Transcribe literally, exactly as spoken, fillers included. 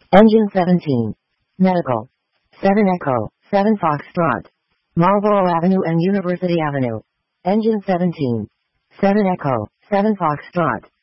Engine seventeen. Medical. seven Echo, seven Foxtrot. Marlborough Avenue and University Avenue. Engine seventeen. seven Echo, seven Foxtrot.